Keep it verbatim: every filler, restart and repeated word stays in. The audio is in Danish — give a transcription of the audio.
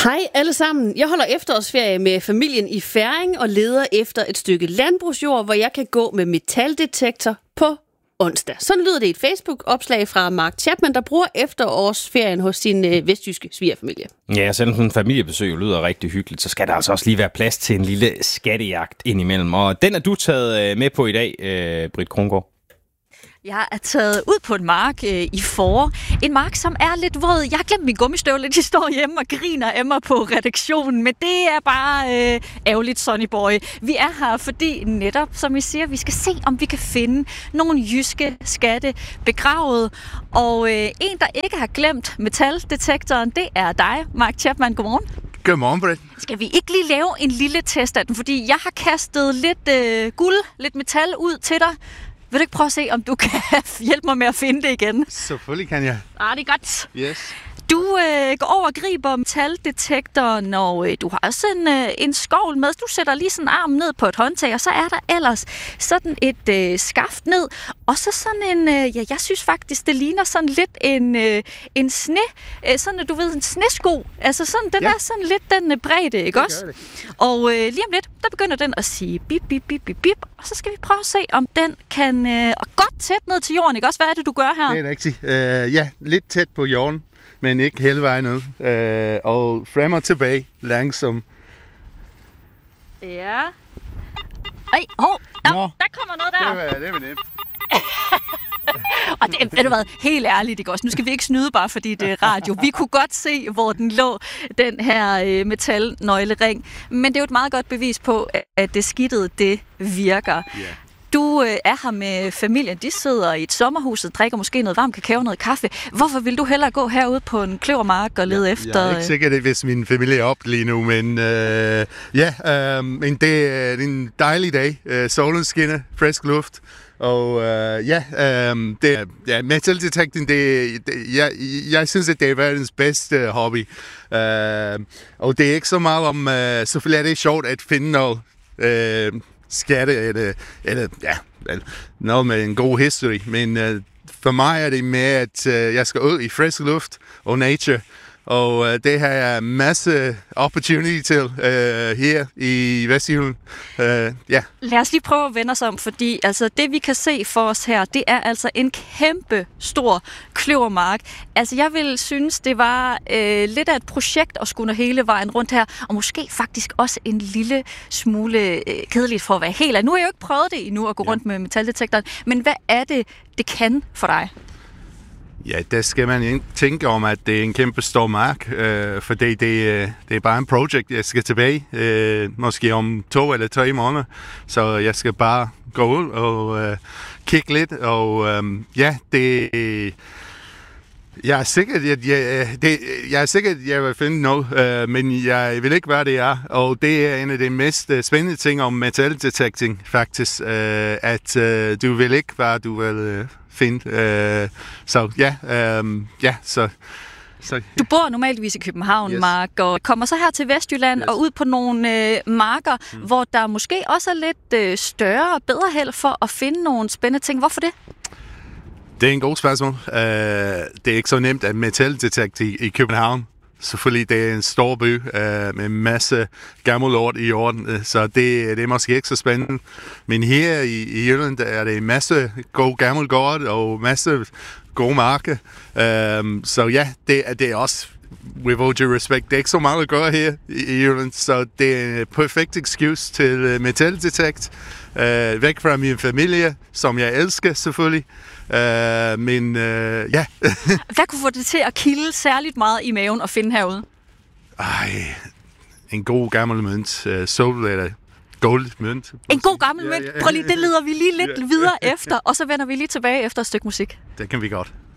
Hej alle sammen. Jeg holder efterårsferie med familien i Ferring og leder efter et stykke landbrugsjord, hvor jeg kan gå med metaldetektor på onsdag. Sådan lyder det i et Facebook-opslag fra Mark Chapman, der bruger efterårsferien hos sin øh, vestjyske svigerfamilie. Ja, selvom sådan en familiebesøg lyder rigtig hyggeligt, så skal der altså også lige være plads til en lille skattejagt indimellem. Og den er du taget med på i dag, øh, Britt Krongaard. Jeg er taget ud på en mark øh, i forår. En mark, som er lidt våd. Jeg har glemt min gummistøvle. De står hjemme og griner af mig på redaktionen. Men det er bare øh, ærgerligt, Sonny Boy. Vi er her, fordi netop, som I siger, vi skal se, om vi kan finde nogle jyske skatte begravet. Og øh, en, der ikke har glemt metaldetektoren, det er dig, Mark Chapman. Godmorgen. Godmorgen, Britt. Skal vi ikke lige lave en lille test af den? Fordi jeg har kastet lidt øh, guld, lidt metal ud til dig. Vil du ikke prøve at se, om du kan hjælpe mig med at finde det igen? Selvfølgelig kan jeg. Ah, det er godt. Yes. Du øh, går over og griber metaldetektoren, og øh, du har også en, øh, en skovl med. Du sætter lige sådan armen ned på et håndtag, og så er der ellers sådan et øh, skaft ned. Og så sådan en, øh, ja, jeg synes faktisk, det ligner sådan lidt en, øh, en sne, øh, sådan du ved, en snesko. Altså sådan, den ja. er sådan lidt den øh, bredde, ikke det også? Og øh, lige om lidt, der begynder den at sige bip, bip, bip, bip, bip. Og så skal vi prøve at se, om den kan, øh, og godt tæt ned til jorden, ikke også? Hvad er det, du gør her? Det er rigtigt. Uh, ja, lidt tæt på jorden. Men ikke hele vejen ud. Øh, og frem og tilbage, langsomt. Ja. Ej, hov, der, Nå, der kommer noget der. Det var, det var nemt. Og det er du hvad, helt ærligt, ikke også? Nu skal vi ikke snyde bare, fordi det er radio. Vi kunne godt se, hvor den lå, den her øh, metalnøglering. Men det er jo et meget godt bevis på, at det skittede, det virker. Yeah. Du øh, er her med familien. De sidder i et sommerhus og drikker måske noget varm kakao og noget kaffe. Hvorfor vil du hellere gå herude på en kløvermark og lede ja, efter... Jeg er ikke sikker, hvis min familie er op lige nu, men øh, ja, øh, men det er en dejlig dag. Øh, solen skinner, frisk luft. Og øh, ja, øh, det, ja, metaldetektoren, det, det, jeg, jeg synes, at det er verdens bedste hobby. Øh, og det er ikke så meget om... Øh, selvfølgelig er det sjovt at finde noget... Øh, skatte, eller, eller ja, noget med en god history. Men uh, for mig er det med, at uh, jeg skal ud i frisk luft og nature. Og uh, det har jeg masse opportunity til uh, her i Vestjylland. Uh, yeah. Lad os lige prøve at vende os om, fordi altså, det vi kan se for os her, det er altså en kæmpe stor kløvermark. Altså jeg vil synes, det var øh, lidt af et projekt at skulle nå hele vejen rundt her, og måske faktisk også en lille smule øh, kedeligt for at være helt af. Nu har jeg jo ikke prøvet det endnu at gå ja. rundt med metaldetektoren, men hvad er det, det kan for dig? Ja, der skal man ikke tænke om, at det er en kæmpe stor mark, øh, for det, det, det er bare en projekt, jeg skal tilbage, øh, måske om to eller tre måneder, så jeg skal bare gå ud og øh, kigge lidt, og øh, ja, det... Jeg er sikker, at jeg, det, jeg er sikker, at jeg vil finde noget, øh, men jeg vil ikke være det er, og det er en af de mest spændende ting om metaldetekting, faktisk, øh, at øh, du vil ikke være, du vil øh, finde. Øh, så ja, øh, ja, så... Så, ja. Du bor normalvis i København, yes. Mark, og kommer så her til Vestjylland yes. og ud på nogle øh, marker, mm. hvor der måske også er lidt øh, større og bedre held for at finde nogle spændende ting. Hvorfor det? Det er en god spørgsmål. Uh, det er ikke så nemt at metaldetekte i, i København. Selvfølgelig det er en stor by uh, med en masse gammel lort i jorden, så det, det er måske ikke så spændende. Men her i, i Jylland er det en masse god gammel gård og masse gode marker. Uh, så ja, det, det er også, with all due respect, det er ikke så meget at gøre her i, i Jylland, så det er en perfekt excuse til uh, metaldetektor. Uh, væk fra min familie, som jeg elsker selvfølgelig. Uh, men uh, ja. Hvad kunne få det til at kilde særligt meget i maven og finde herude? Ej, en god gammel mønt. Uh, Sol eller gold mønt. En god gammel mønt. Prøv lige, det leder vi lige lidt videre efter, og så vender vi lige tilbage efter et stykke musik. Det kan vi godt.